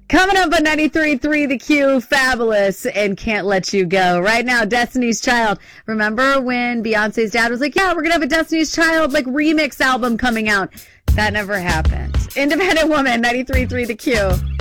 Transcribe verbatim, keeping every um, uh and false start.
Coming up on ninety-three point three The Q, Fabulous and Can't Let You Go. Right now, Destiny's Child. Remember when Beyonce's dad was like, yeah, we're going to have a Destiny's Child like remix album coming out. That never happened. Independent Woman, ninety-three point three The Q.